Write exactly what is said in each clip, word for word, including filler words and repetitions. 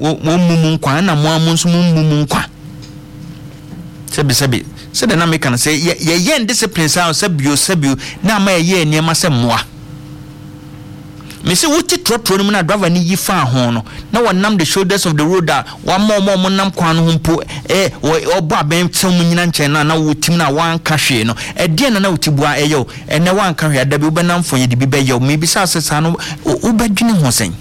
wo mumu nkwa na mo amu nso mumu nkwa sebi sebi se de na me kan say ye ye discipline sound sebio sebio na ma ye niam se moa me say wuti trotro no na driver ni yifa ho no na wonam the shoulders of the road a wa mo mo mo nam kwan ho mpo eh obo aben tem nyina nchen na na wutim na wan ka hwe no e de na na wutibua eyo ene wan ka hwe adabi ubenam fonye de bi be yo me bi sa sesa no ubadwini ho sen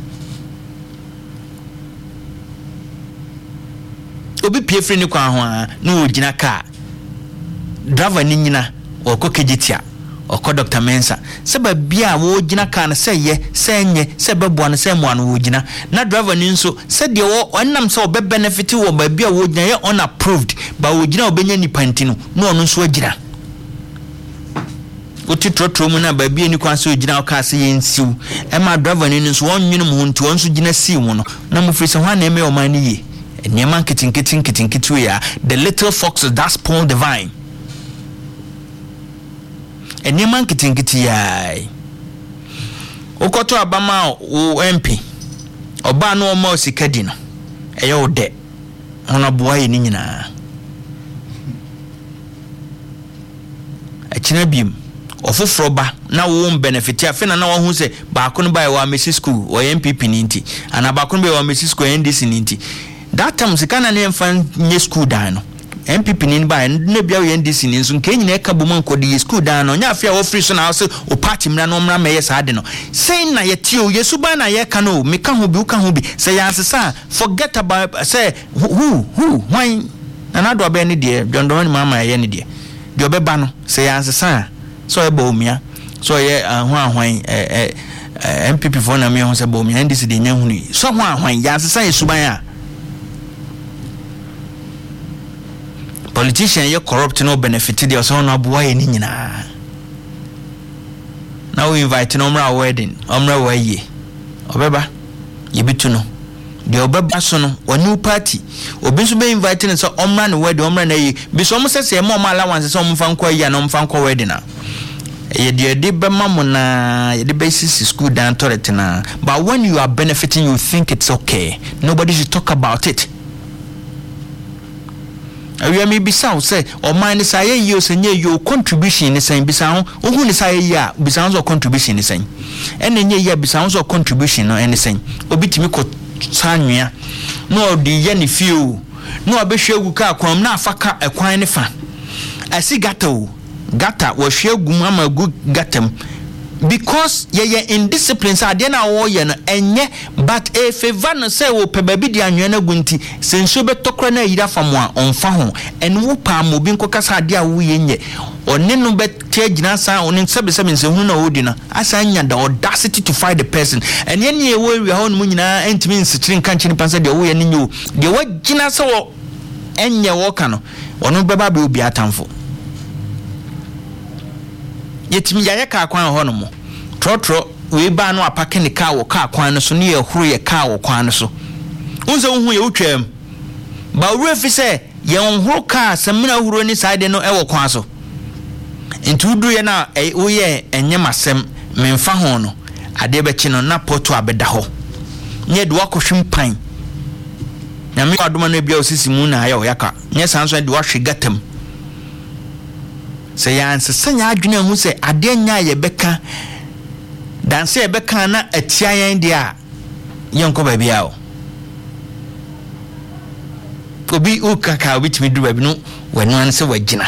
obi pie free ni kwan ho a na ogina car driver ni nyina okokejitia oko Doctor Mensa seba bia wo gina ka na seye senye seba bua na se mo an wo gina na driver ni nso se de wo onam se obe benefit wo ba bia wo gina ye unapproved ba wo gina obenya ni pantino no ono nso agina oti trotro mu na ba bia ni kwan se ogina o ka se ye nsiu e ma driver ni nso wonnwene mu nti won so gina si mu no na mo frisa ho na eme o man ni ye eniema kitinkitin kitinkitu ya the little foxes that spoil the vine eniema nkitinkiti yai okoto abama o M P oba no ma osikadi no eyo ode ona boa yi ni nyina akina biem ofoforo ba na wo benefit afi na na wo hu se ba ko no ba wa Messi school o M P P ni nti ana ba ko no ba wa Messi school N D C ni nti that time sikana na emfa nye school dan no M P P ni ba na bia we N D C ni nso nke nyina ka bom nkodi school dan no nya afia wo free so na so o party mra no mra meye sa de no say na ye tie o yesu ba na ye ka no me ka ho bi u ka ho bi say ya sesa forget about say who who why na do ba ni de dondo ni mama ye ni de de obeba no say ya sesa so e ba omia so ye ho ahwan eh M P P for na me ho say ba omia N D C de nya hu ni so ho ahwan ya sesa yesu ban a politician ye corrupt no benefit dey so na boa ye ni nyina na we invite no mra wedding omra waye obeba ye bitu no de obeba so no one party obi so be invite no so omra no wedding omra na ye bi so mo sese mo ma allowance so mo fa nkwa ya no mo fa nkwa wedding na ye de de be mamu na ye de be sisi school down toilet na but when you are benefiting you think it's okay nobody should talk about it. We may be sound say or mine say you say your contribution is saying bisound who is say ya bisounds or contribution is saying and then ye bisounds or contribution or anything obitimi ko sanwea no the yen few no abehwe ka kwam na afaka ekwan ne fa asi gata o gata wo hwe gum ama gu gatam because ye ye indiscipline sa de na wo ye no enye but e favor no say wo pebabi di anwe na gunti senso betokra na yira famo a onfa ho en wo pa mo bi nkoka sa de a wo ye nye one no betia gina sa one sebe sebe nsehu na odi na asa nya the audacity to fight the person en ye ne wo wi ha no mu nyina entimi nsitrin kan chini pansa de wo ye ne nyo de wo gina sa wo enye wo ka no ono beba be obi atamfo yetimi yaye ka kwan ho no mo trotro we ba no apake ne ka wo ka kwan no so ne ye huru ye ka wo kwan no so unze hu ye utwam ba wure fi se ye huru ka samina huru ni side no e wo kwan so ntu du ye na wo ye enye masem memfa ho no ade be chi no na poto abeda ho nye de wakohwem pan na me adoma no bia osisi mu na ayo yaka nye sanso de wahwe gatam se ya nsenya adwene hu se ade nya ye beka danse ye beka na atia yen dia yenko ba bia o obi ukaka obi timi du ba bi no wanu an se wagina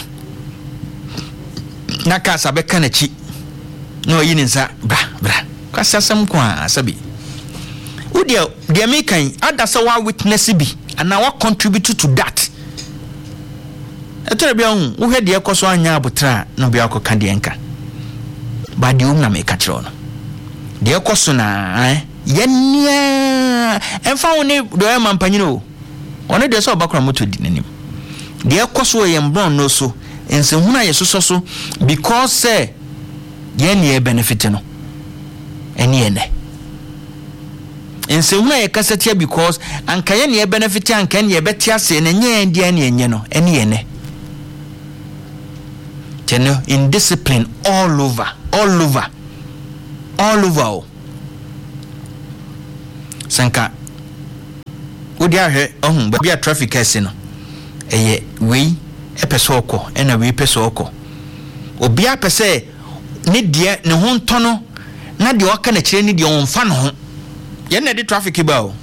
na ka sa beka na chi no yi nsa bra bra kwasasam kwa asabi udia de me kan adasa wa witness bi ana wa contribute to that etere bia hu wo hwe de ekoso anya abotra no bia ko ka de enka ba de um na me ka kiro no de ekoso na eh yenia emfa woni do e mampanyino one de so obakra moto di nanim de ekoso ye mbron no so ense hu na ye soso so because say ye ne benefit no eni ene ense hu na ye kasetia because anka ye ne benefit anka ne ye betia se ne nye ndi ene enye no eni ene General indiscipline all over, all over, all over. Sanka wodi ahwe ohun ba bia traffic ese no eye wei epeso okọ ena wei peso okọ obi apese ne de ne ho ntono na de oka na kire ne de onfa no ho ye na de traffic ba o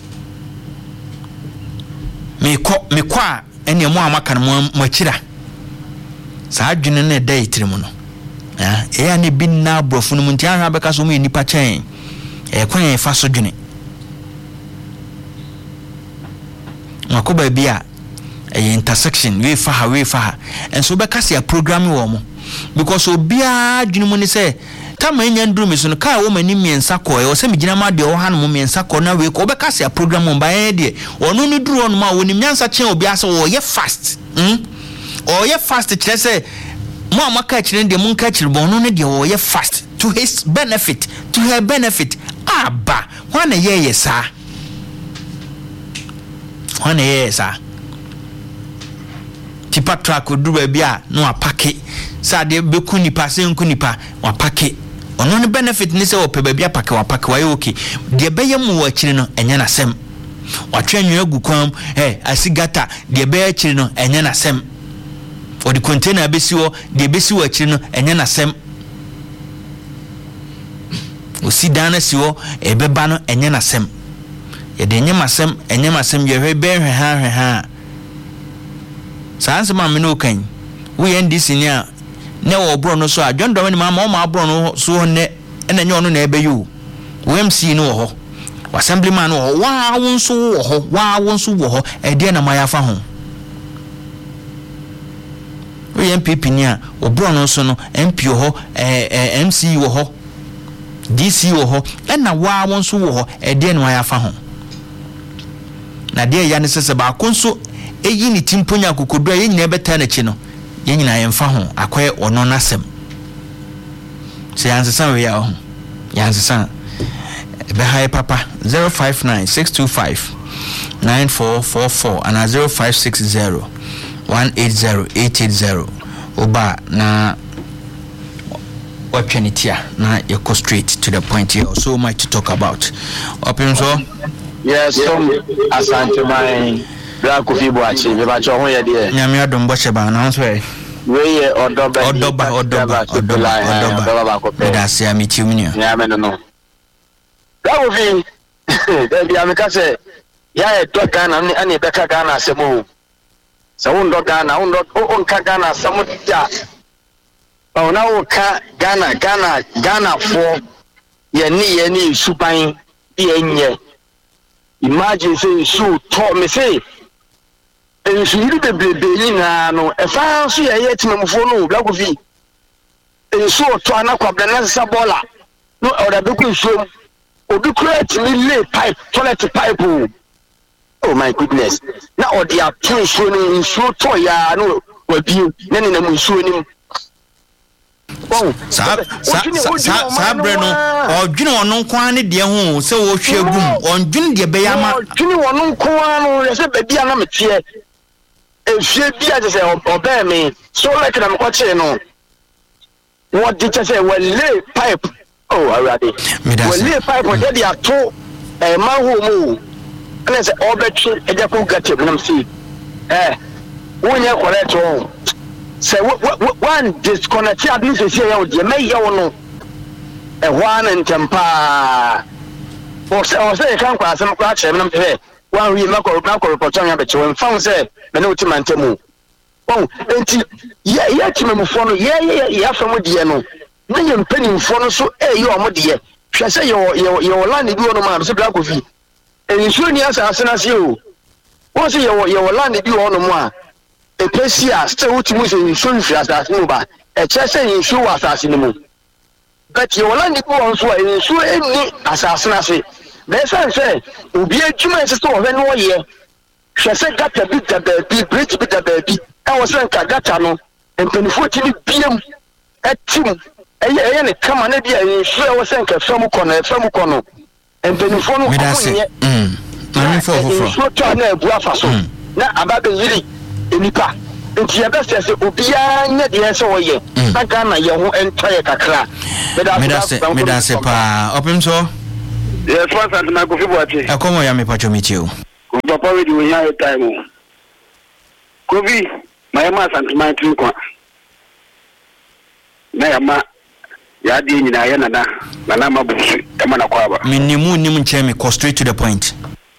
me ko me kwa ene mo amaka no mo akira sa adwene na da yitirimu no ah e ya ne bi na brofo no nti ahwa beka so mo nipa chen e kwan e fa so dwene makoba bia e intersection we fa ha we fa ha enso beka se program wo mo because obia adwene mu ni se tama enya nduru mi so no ka wo mani miensa ko e wo se migina ma de wo ha no mo miensa ko na we ko beka se program mo ba e de onu ni duru onu ma wo ni miensa chen obia se wo ye fast hm o ye fast kire se mo amaka kire de mun ka kire bo onu ne de wo ye fast to his benefit to her benefit aba wana ye ye sa wana ye sa tipa track duru bia no apake sa de beku nipa se nku nipa wa pake ono ne benefit ni se wo pe bia pake wa pake wa ye okay de beye mu wa kire no enya na sem wa twanwe agu kwam eh asigata de beye kire no enya na sem or the container besi wo de besi wo kire no enya na sem o si dana si wo e beba no enya na sem ye de enya masem enya masem ye hwe be hwe ha hwe ha sanse ma me no kan we N D C ni a ne wo bro no so a John Domini ma ma ma bro no so ne ena nye ono na ebe yu W M C no ho assemblyman no ho wa won so wo ho wa won so wo ho e de na ma ya fa ho we M P P ni a o bro no so no M P ho eh M C wo ho D C wo ho ena wa won so wo ho e de na ma ya fa ho na de ya ne sese ba konso eyi ni timponya kokodo ye nyina beta na chi no ye nyina ye mfa ho akoye ono nasem se yansesan we ya ho yansesan be high papa zero five nine six two five nine four four four and zero five six zero one eight zero eight eight zero oba na opportunity na you go straight to the point here. So much to talk about. Open so yes some asante my black coffee boachi me ba cho ho ye de nyame adom bo cheba na so e we ye odoba odoba odoba odoba odoba ko pe da se ami tiumni nyame no no black coffee de bi ameka se ya e to Ghana ani be ka Ghana asemo se won do Ghana won do on ka Ghana asemo dia o na wo ka Ghana Ghana Ghana fo ye ni ye ni supan bi enye imagine say so to me say en so yiri bebebe yina no e fa so ye ye timamfo no black coffee en so to anakwabra na sabola no o da be ku so obi create me lay pipe toilet pipe oh my goodness na o dia tun so no so to ya no wabi na ni na mu so ni sa sa sa sa bre no odwene wono kwan ne de ho se wo hwegum ondwene de be ya ma odwene wono kwan no se be bia na metie efie bia je se obe me so like na mko che no what did you say well lay pipe oh already well lay pipe o de ato e ma ho mu na se obetwe e de ko gate mu na msi eh wonye correct o say one disconnect admin say say ya de me ya wono e hwan ntempa o say o say kan kwa asem kwa che me na mpe one we make up make report on ya be che won fa say me na oti mantemu oh enti ya ya timemfo no ya ya ya fa mo de no na ye mpanimfo no so e ye o mo de hwe say yo yo yo land bi wono ma so black coffee e nsuo ni asase na se o wo say yo yo land bi wono mo a e pesia still oti mu say nsuo nfi asase no ba e che say nsuo wa asase no mu but yo land bi wono so e nsuo eni asase na se be say say obi adwuma se so wo no ye hwe say gata bi da bi bridge bi da bi e wo say nka gata no empanifo ti bi biem etim eye eye ne kama na bia nsuo wo say nka fam kono fam kono empanifo no ko mm mami fo fo nsuo to na ebu afa so na ababe yiri enipa enti ya best say obia nya de se wo ye aka na ye ho entire kakra me da se me da se pa opim so yes one sant na Kofi Boachi akomo ya me pacho michio papa we do here time. Kofi, my ma sentiment ko. Na ya ma ya di nyina ya nana nana mabusu e ma na kwa ba. Minimu nim nche me, go straight to the point.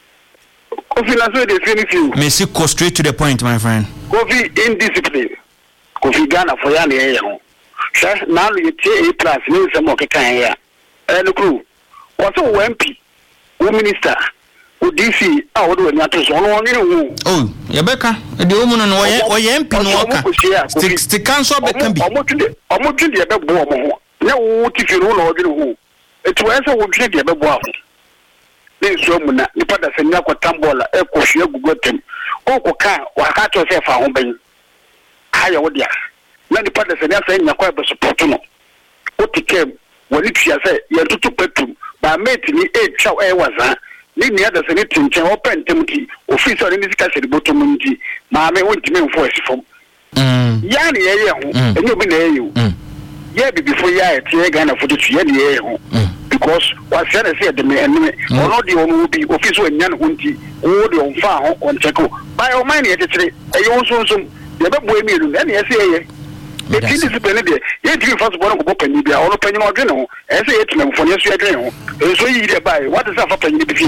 Kofi na so dey finish you. Me see go straight to the point, my friend. Kofi indiscipline. Kofi Ghana for ya na ye ho. Sha na lu ye A plus ni se mo kekan ya. Eh no crew. What so M P, o minister, o D C, ah o do nya to so no ni hu. Oh, ye beka. E de omu no no ye o ye M P no oka. Stick stick council beka bi. Omo twinde, omo twinde ye bebo omo ho. Na wo tifi no na o de hu. Etu ese wo twinde ye bebo aho. Ni so mu na ni pada senya kwa tambola e ko hwe gugotem. O ko ka wa ka to se fa ho ban. Aya wo dia. Na ni pada senya senya kwa be support no. O tikem woni tia se ye tutu petum. Ba mate ni e twa e waza ni ni ada se ni tinchen open temti officer ni sika se botom nti ma me wonti me mfo asifom mm ya ni ye ye ho enye obi na ye yo ye bi before ya e tie Ghana for the ye ni ye ho because wa se na se de me enme ono de ono bi officer anya no nti o de on fa ho on cheko ba o man ye tetere e yo nso nso ye be bo emi ru na ye se ye e ti discipline de ye ti first born ko panyi bia ono panyi no dwe no e se ye tuna mfo ne so ye dwe ho e so yi de bai what is that for panyi bi fi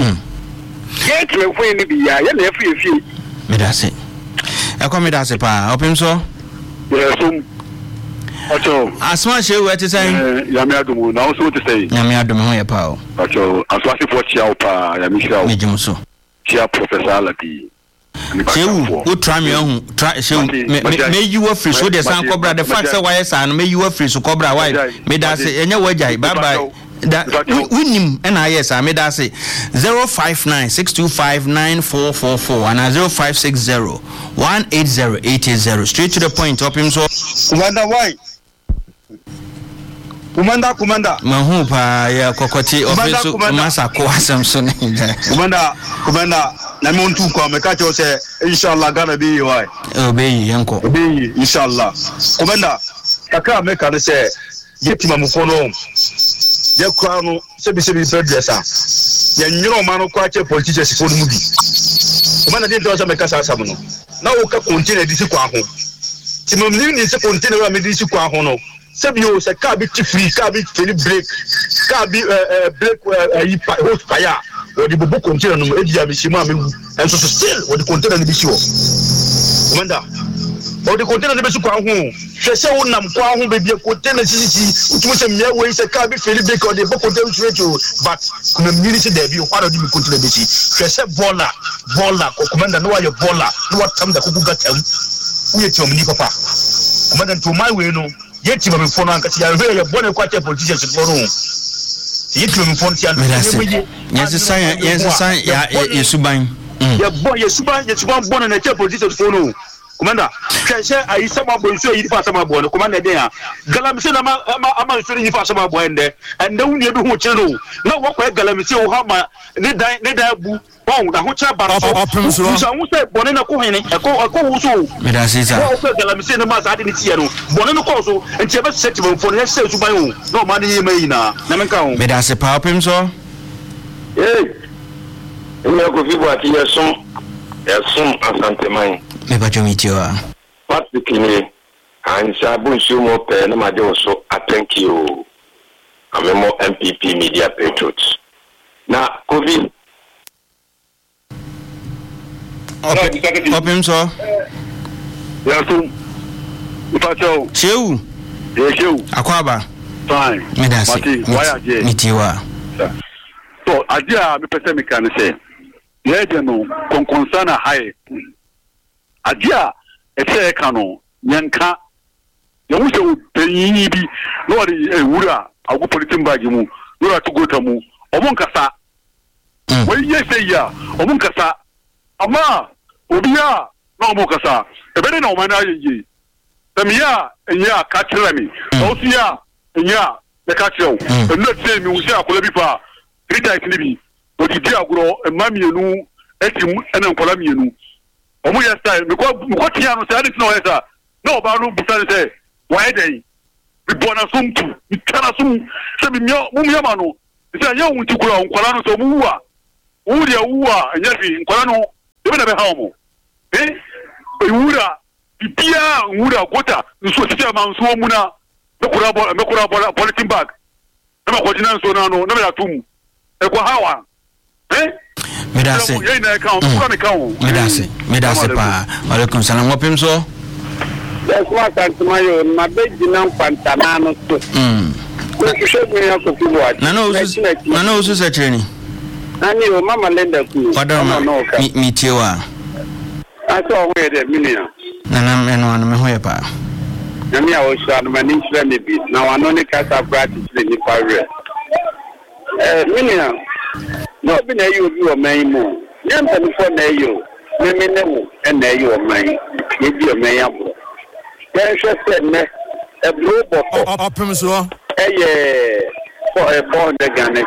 ye tuna mfo ni bia ye na e fi fi me da se e ko me da se pa opim so ye so acho asma she we ti say ya me adumu na so ti say ya me adumu ho ye pa o acho aswa si fo chia o pa ya mi chia o me jim so chia professor Alabi Shewu, who try me on try Shewu, may you were free so the san cobra the fact that why son may you were free so cobra why may that say any way bye bye that win him and I yes I made that say zero five nine six two five nine four four four and zero five six zero one eight zero eight eight zero straight to the point up him so Commander why Commander Commander Mahu pa ya kokoti office masa ko asem so ne Commander Commander na me ontu ko me ka cho say inshallah Ghana be why obey yanko be inshallah Commander kaka me ka say yetima mu kono ye kwa no se bi se bi predressa ye nyiro ma no kwa che politicians fo no mu bi Commander dey tell say me ka sa asam no na wo ka container di si kwa ho ti mo ni ni se container wa me di si kwa ho no sebio se ka bi free ka bi feli break ka bi break yi host fire o di bobo container no e di amishima me enso so still o di container ni bi si o Commander o di container ni bi si kwa ho hwe se wo nam kwa ho be bi container sisi utumo se me we se ka bi feli break o di bobo container straight o but kuna mini se da bi o kwa di bi container bi si hwe se baller baller ko Commander no wa ye baller no wa tam da kuku gatam uye ti omni papa Commander to my way no yeti ba mfano ankati ya vile ya bone kwa che politicians for no yeti mfano ti an yes san yes san ya yesuban ya bo yesuban yesuban bone na che politicians for no Commander kwense ayi sama bo nso yi fa sama bo no Commander den ya galamse na ma ama nso yi fa sama bo ende ende wu ne bi ho che no na wo kwa galamse wo ha ma ne dan ne dan bu won da ho che bara so so wo se bone na ko hene e ko ko wo so me da se sa wo kwa galamse na ma sa de ni tie no bone no ko so enti e be set bo fo ne se suban wo no ma ne yema yi na na menka wo me da se pa opim so eh e ko fi bo ati yeson yeson asanteman me ba jomi tiwa patikini ansa bunsu mo pe na ma de so thank you amemo M P P media patriots na covid opim so yaso ifacho Shewu ye shewu akwaba fine me da se why aje me tiwa so aje a me pese me kan se ye de no konkonsana hae adia ese kanu nyanka ya wuce penyi bi no ri ewura agu politin baji mu nura tugota mu omun kasa wai yese ya omun kasa amma obiya na omun kasa ebere na omana yeyi tamiya enya ka tirami osiya enya le ka tiro no tse mi wuce akola bi fa three times ni bi odidi aguro emamienu etim ena nkola mienu omu ya style me ko ko tia no say no esa no ba no busa say why dey bi bona sumtu bi tana sum se bi myo mu myo ma no say ya wunti kura nkwala no so mu wa uri ya uwa nya fi nkwala no ebe na be ha omo eh ewura bibia wura gota nso tete ma nso mu na mekura ball mekura ball politin bag na ma kwadina nso na no na me atum e ko hawa eh medase ye na account ko me kawo medase medase pa alaikum salam wapim so yes wa tantumayo ma be jina pantana no to mm ko shegu ya ko tibo na no na no so se training ani o mama lenda ku no no mi tiewa aso ho ye de minia na na eno anu me ho ye pa na mi a o sha no mani sra ne bi na wa no ne kasa practice le ni pare eh minia no bi na yi obi o man mu nyam tani fo na yi o me me ne mu e na yi o man ye bi o man ya bro den hwe se ne e bro boko opem so eh for a bond again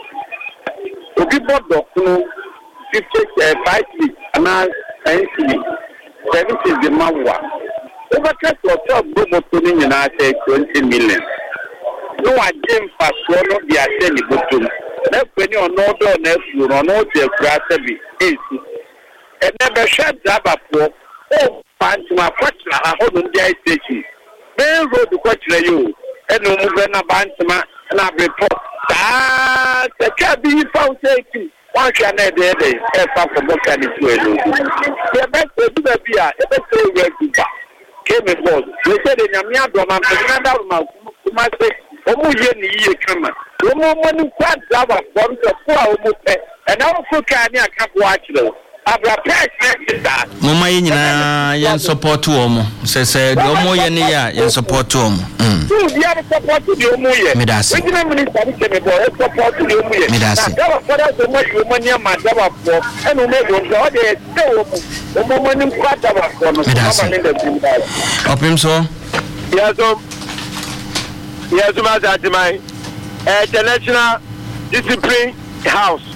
obi bodo kunu fifty-five ana ninety seventy the mawa over cut your top bobo to ni na say twenty million no wa jim fast no dia say ni botum na kwani ono do na fu no no de kura sabi esi e na be shut driver po o pantima kwatra ha ho no dia station main road kwatra yo e no mu be na bantima na brepo ta se ka bi found safety one can na de de e fa for boka ni tu elo e be se du be a e be se we duba ke me boss we se de nyame ado ma na da ma kuma se o mu ye ni ye kama o mu mo ni kwa driver from the poor o mu pe e na o fu ka ni aka bo a kire abra pack na mama ye nyina yen support wo mo se se de o mo ye ni ya yen support wo mo mm tu dia support de o mo ye medase we na minister ke me bo support de o mo ye medase da wa fara de mo yo mo ni ma da wa po e no me do o de te o mo o mo mo ni kwa da wa po no mama ni de bimba opim so yazo yazo ma za ti mai international discipline house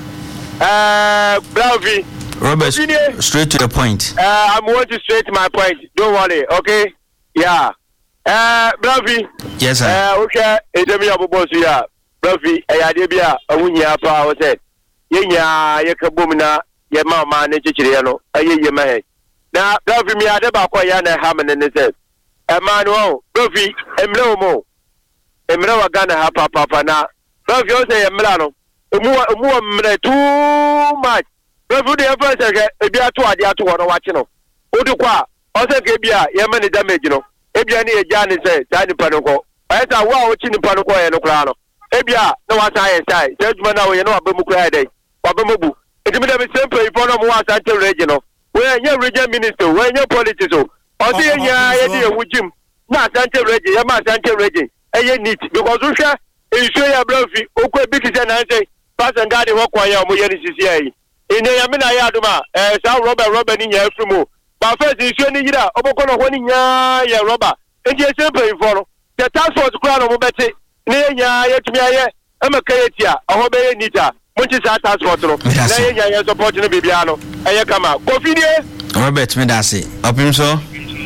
uh Blavi Robert, straight to the point. Uh, I'm going to straight to my point. Don't worry, okay? Yeah. Uh, Blavi. Yes, sir. Uh, okay. It's a me abu boss ya. Blavi, I had a beer. I win ya pa. I said, "Yenya, ye kabumina, ye mama ne chichiriano. Aye ye mahe." Now, Blavi, me had a bako ya na hamen and said, "Emmanuel, Blavi, emlo mo, emlo agana ha papa papa na." Blavi also emlano. Umu umu mre too much. Refu de efa sege ebi atu ade atu wo no wache no odi kwa o se ke bia ye mani damage no ebia ne ye ja ne se ta ni pa no ko ayesa wo a wo chi ni pa no ko ye no kra no ebia na wa sa ye sai se djuma na wo ye no abamu kra dai abamu edi me da be simple ifo no mo wa sa te region no we nya region minister we nya politics o o se nya ye di ewu jim na Asante region ye ma Asante region e ye neat because wo hwe enso ya Blavi okwa bi ti se na say pass and guard wo kwa ya mo ye ni sisi ai ine ya mina ya aduma eh sa Robert Robert ni nya afrimu ba first issue ni yira obokono ho ni nya ya Robert eji esempe info the task force kura no mo beti ne nya ya tumi aye amaka yetia oho be ye nita munchi sa task force no na ye nya ya support no bibia no eye kama Kofi die Robert medase opim so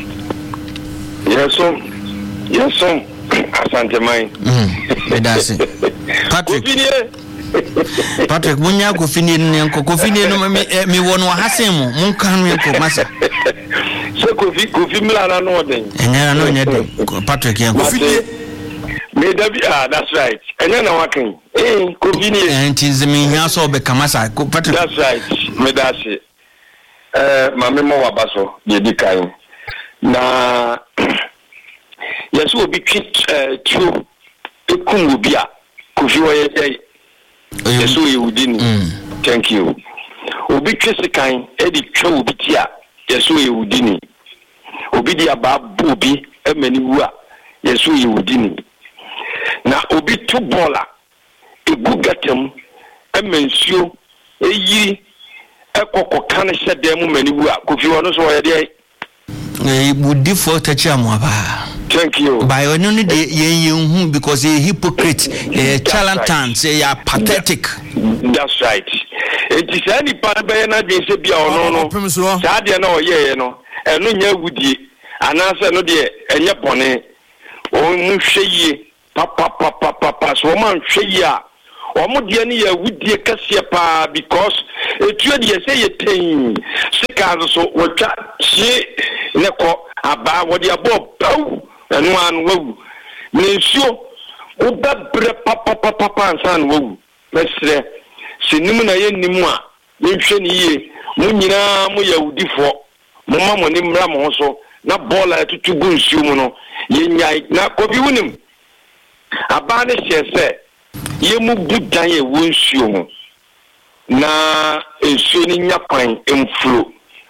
yeso yeso Asante mai mm medase Patrick Patrick munya ko fini ne ko ko fini no me me wono hasen mu mun kan me ko masa so ko fi ko fi mla na no den enya na no nya den Patrick yan ko fini me da bi ah that's right enya na wakan eh ko fini eh tizimi nya so be kamasa ko Patrick that's right me da se eh mame mo wabaso ye di kan na yeso obi twit eh tru ekungu bia ko fi wo ye Yesu Yehudini. Mm. Thank you. Obi twese kan e di twa obi tia Yesu Yehudini. Obi di ababu obi emani wu a Yesu Yehudini. Na obi to bola egu gatem emensuo eyi ekoko kan hyede mu mani wu a kofi wono so ye de eh budi for tachi amwa. Thank you. By only the yen because a hypocrite, a charlatan, say a pathetic. That's right. It is any parabena na be se bia ono no. Sadia na oye no. Eno nya wudi. Anase no de enye bone. O mu hweye papa papa papa so man hweye a. O mu de ne ya wudi kase pa because etu de say ye ten. Sika Ghana so watcha she ne ko aba wodi abo bawu enu anu wawu ne nsuo obabre papa papa papa ansan wawu mesre sinim na ye nimu a yenhwe ne ye mu nyina mu yawudifo mo ma mo ni mra mo so na bola etutu gu nsuo mu no yenyai na kobi wunim aba ne hyese ye mu budan ye wo nsuo ho na nsuo ni nyapan emfuro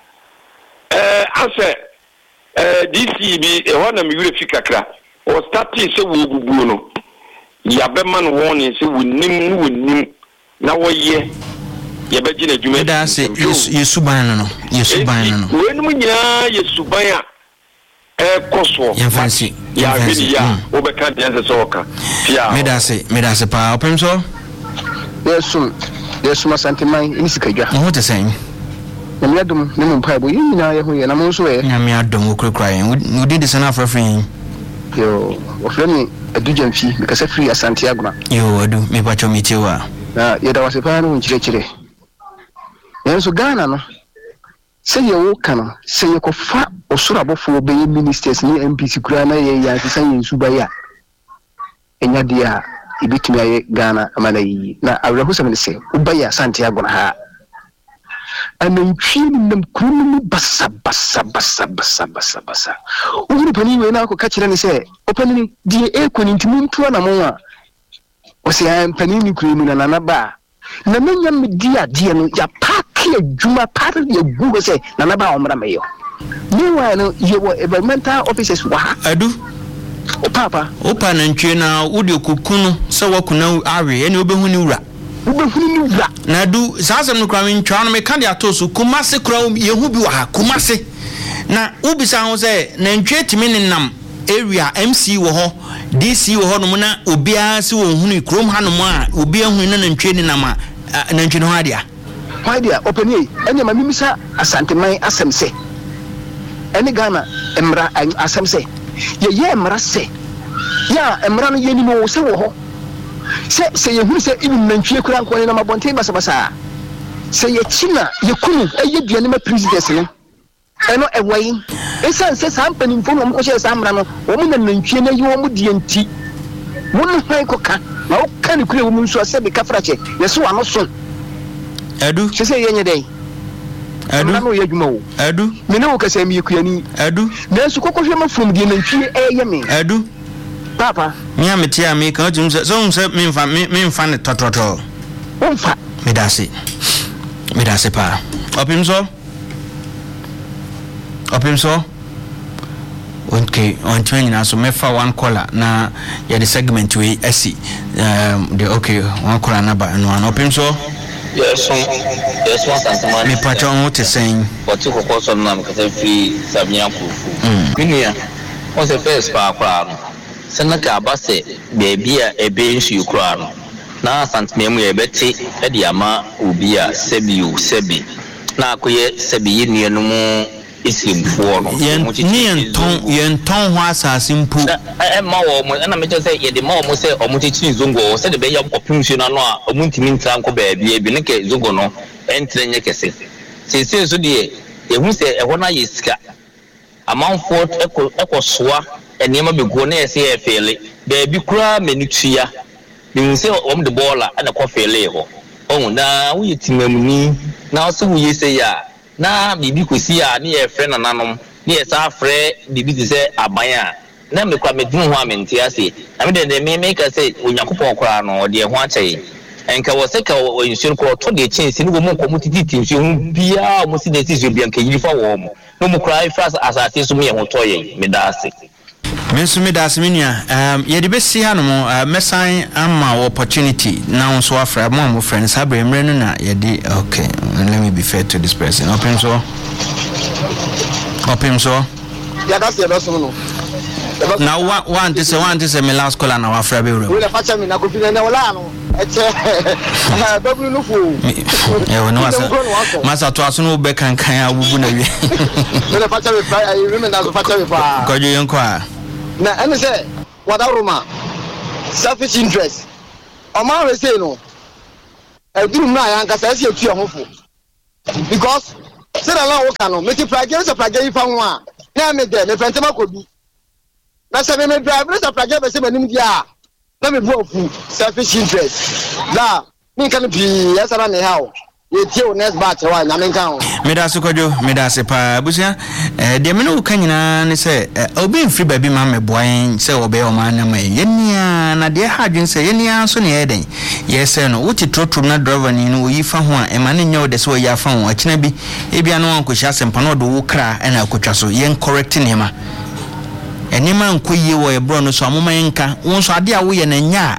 eh ase eh D C bi e ho na mi wure fi kakra o starting se wo gugu no ya be man won ni se wonim wonim na wo ye ye be gina dwuma da se yesuban no yesuban no we num nyina yesuban a e koso ya fancy ya vidi ya o be kan den se oka ya me da se me da se pa opem so yesu yesu masanteman ni sikadwa mo te sen na me adom ne mo mpae bo yina ye ho ye na mo so ye na me adom okrekra ye udi de sana afrafin yo o fremi adujamfi me kasa free asante aguna yo adu me pacho mitiwa na ye da wasepa no nchire chire yenso Ghana no se ye wo kana se ye kofa osoro abofo be ministers ni M P C kura na ye ya se yensu ba ya enya dia ibitumi aye Ghana amana yi na awreho se me se ubaya asante aguna ha anantwi nim kunu basa basa basa basa basa basa uguru pani we na ko ka kire ni se opani die e ko ni ntimi ntuo na mo a o se an pani ni kunu na na ba na menya me dia dia no ya pack adwuma part ya gugo se na na ba omra meyo ni wa no ye wo environmental officers wa adu o papa o pa na ntwe na udi okukunu se wakuna awe ene obehu ni wura obehu ni wura na du sasem no kwa ntwa no me kan dia to so kumase kura yehu bi wa kumase na ubisa ho se na ntwe timi ne nam area M C wo ho D C wo ho no na obia se wo hunu krom hanom a obia hunu na ntwe ne nam a na ntwe no adia adia openi enya ma mimisa asanteman asem se ene Ghana emra asem se ye ye emra se ya emra no ye ni mo se wo ho se se ye hu se inu nantwie kura nko na mabonte basa basa se ye china ye kunu eye duane ma president no eno ewai esan se sampani mfo no mo che samra no wo mo nantwie na ye wo mo die nti wo no hwan koka na wo kan kure wo mo nso se be kafrache ye so ano so adu se se ye nye dai adu na no ye dwuma wo adu me ne wo kasa mi kuani adu na su kokohwe ma from die nantwie eye me adu papa me ametia me kan tum se so se me mfa me mfa ne tototo umfa me dase me dase pa opim so opim so okay on twenty na so me fa one caller na ya the segment we asi um the okay one caller na ba no an opim so yes so yes one santama me pacho on what saying what you ko so na me kasa free samia kufu minia on se first pa kwa no senaka abase beebi a ebe nsu kura no na santmemu ye beti e di ama obi a sebiu sebi na akoye sebi yenu no mu isimfo no ni enton yenton ho asase mpu e ma wo mo na me say ye de ma wo say o mo tichi zongo se de be ya kopimsu na no a o mo ntimi ntra nko beebi e bi ne ke zongo no entre nye kese se se so de e hu se e ho na ye sika amanfo eko eko soa enema begu na yesi e fele beebi kura menutua bi se o mo de bola na ko fele ho o na wo yetimamuni na so wo yese ya na bibi kosi ya ni e frɛ nananom ni e sa frɛ bibi ti sɛ abanya na me kwa medun ho amenti ase na me de me me ka sɛ onyankopɔn kora no de ho akyɛ enka wo sɛ ka wo nsuo ko to de chensi ni wo mo ko mo titi nsuo hu bia mo si de ti nsuo bia nka yiri fa wo mo no mo kora ifra asate so me ho to ye me da ase me so me da ase me nua um ye de be si ha no mo mesan ama opportunity now so afra mo mo friends abre mre no na ye de okay let me be fair to this person open so open so ya da se be so no now one one this one this me last call na afra be wura we le facha me na ko fi na wala no eche w no fu e wona wasa masa to aso no be kankan abubu na wi we le facha me fa I remember that facha me fa ko jo yenko a na ene se wada roma selfish interest o ma we say no e duru na ya nka say e tu e ho fo because say na lawo ka no meti plage se plage yi fa ho a na me de me fentema kodu na se me me drive na se plage be se manim dia na me bo fu selfish interest da me kan bi ya sara ne hawo ye tie next batch wa na me kan me da sokojo me da se pa busia eh de me no kan nyina ne se obi mfiri ba bi ma me boan se obe o ma na ma yenia na de ha dwen se yenia so ne eden ye se no wuti trotrom na driver ni no yi fa ho a e ma ne nyawo de se o ya fa ho a kina bi e bia no anko hia sempa no do wo kra e na akotwa so yen correct ne ma enima nkoyie wo e bro no so amoma yenka won so ade a wo ye na nya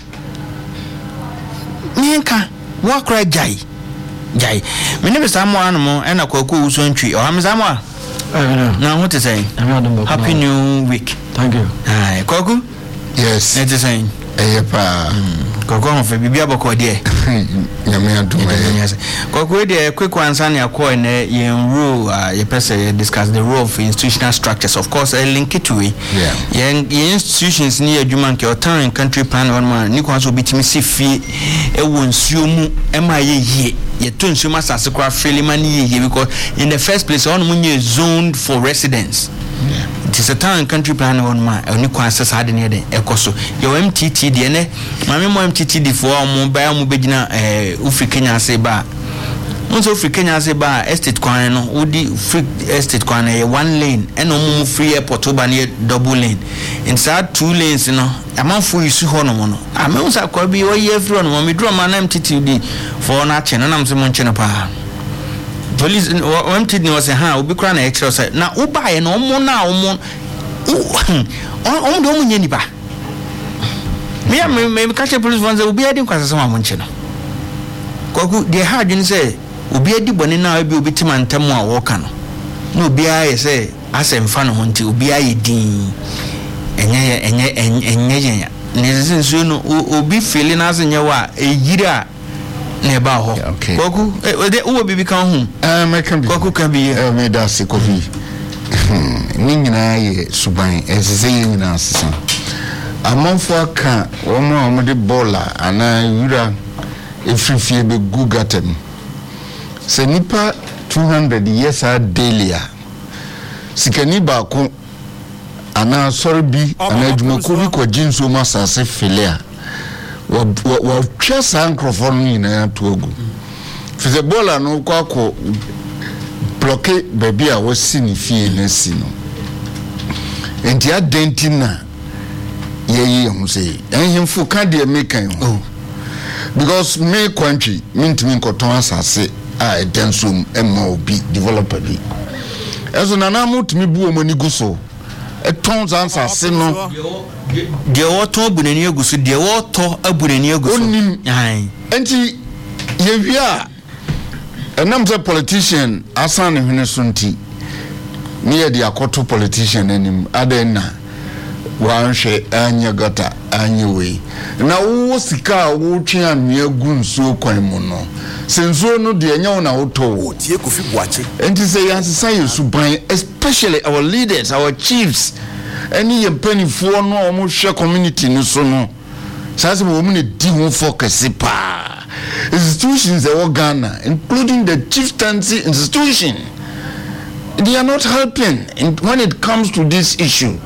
yenka wo kra jai jai me ne be samo anmo e na kwaku wo so ntwi o am samo a na what to say happy new week. Thank you. Hi kwaku. Yes, it is saying eh pa kwaku on fe bibia boko de nyame adum yes kwaku de quick one san ya ko na yen rule ye person discuss the role of institutional structures, of course a link it to it yeah yen institutions ni adwuma nke otan country plan one man ni kwan so bitimi sifi e wonsuo mu e ma ye yie ye to nsuo ma sase kwa freely man ye yie because in the first place on munye zoned for residents. Yeah. It is a town country plan on my only quantas had in the ecoso. Your M T T D N A, Mammy M T T D for mobile mubina, eh, Ufri Kenya say bar. Also, Free Kenya say bar, estate quan, woody free estate quan, one lane, and no more free airport, near double lane. Inside two lanes, you know, a month for you, Suhono. I mean, I could be all year from when we draw my M T T D for Natchin, and I'm some Chenapa. Police M T D was a ha obi kra na extra na wo ba ye no mo na wo on do mo nyani ba me ya me me catch police ones obi adi kwasa so mo nche no koku de ha dwun say obi adi bone na obi obi tima ntam a wo ka no na obi aye say asemfa no ho nti obi aye din enye enye enye enye ne senso no obi feel na asenye wa eyira neba ho koku de wo bibi kan hu eh me kan bi koku kan bi eh me da se kofi ni nyina ye suban esese nyina asesa amonfo aka wo mo mo de bola ana yura efrifie be gugatem se nipa two hundred years a daily sikani ba ko ana sorbi ana adwumako bi ko jinso masase filia wa wa twasa microphone ni na togu fize bola no kwa ko bloque baby a wasi ni fie na si no enti adentina ye ye hu say enhemfo ka de mekan ho because me country mintimi nkoton asase a edensum emma obi developer bi eso na na mutimi bu omani guso eton asase no de woto bunani agusu de woto abunani agusu onim ai enti ye wia enam se politician asan hwene so nti me ye de akoto politician anim adenna wanhwe anya gata anya we na wo sika wo twe anua gunsuo kwan mu no sensuo no de anya na woto wo tie kofi buache enti se yansesa yesuban especially our leaders, our chiefs, any pennyfo no omo hwe community no so no sase mo mo di ho focus pa institutions e Ghana, including the chieftaincy institution, they are not helping in, when it comes to this issue.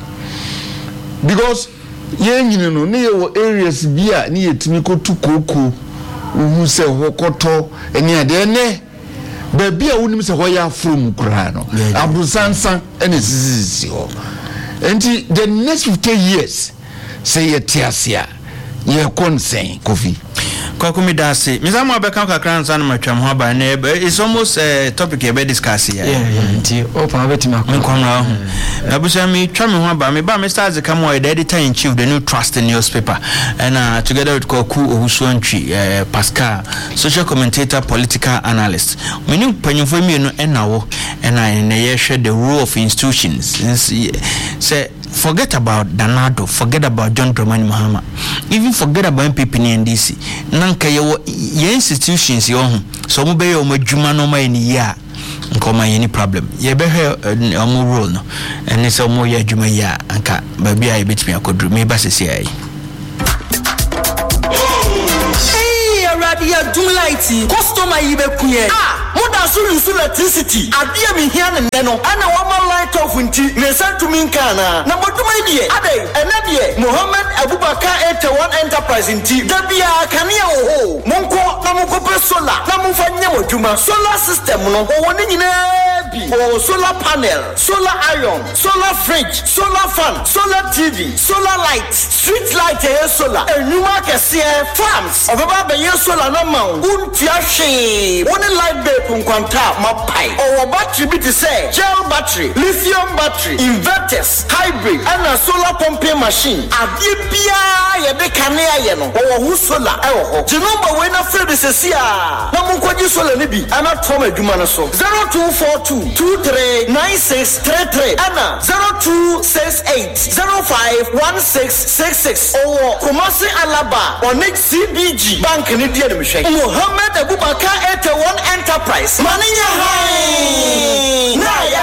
Because yen you know near areas bia ni yetimi ko tukoko who say hokoto eni ade ne ba bia wonim se hoya from kura no abusansan ene sisi ho enti the next fifty years say yetiasia ye konsen kofi Kokumi dasi mizamu abeka kakran sana matwam ho ba na it's almost a topic e be discuss here yeah yeah nti open abeti makon kono na busa mi twam ho ba me ba Mister Azikamo the editor in chief the New Trust newspaper and uh, together with Koku Owusuantwi uh, Pascal social commentator political analyst menu panyimfo mi no enawo ena na ye hwe the role of institutions say forget about Danado, forget about John Dramani Mahama, even forget about M P P and D C. Nanka your institutions, your so mobile or Majuma no my any ya, and call my any problem. Ye better a more role, no, and it's a more ya Jumaya, and cat, baby, I bet me I could do me basis. Hey, Radio Dulaiti, customer Ibe Kuye. Ah! muda so use electricity adie me hia ne ne no ana wa ma light off nti ne santumi nka na na boduma die ade ena die Mohammed Abubakar eighty-one Enterprise nti da bia kanea wo ho monko na monko pe solar na monfa nya wadwuma solar system no wo ne nyina bi wo solar panel solar iron solar fridge solar fan solar T V solar light street light e solar enuma kese farms obeba be ye solar no ma untia hwe woni light bulb nkwanta mapai o battery bi te say gel battery lithium battery inverters hybrid and solar pumping machine adie bia ye de kanea ye no wo hu solar e wo ho the number we na free se a na monkoji solar ni bi ana tom adwuma no so zero two four two two three nine six three three ana zero two six eight zero five one six six six or Kumasi Alaba or next C B G bank ni dia dem hwe Mohammed Abubakar eighty-one Enterprise maninya hai na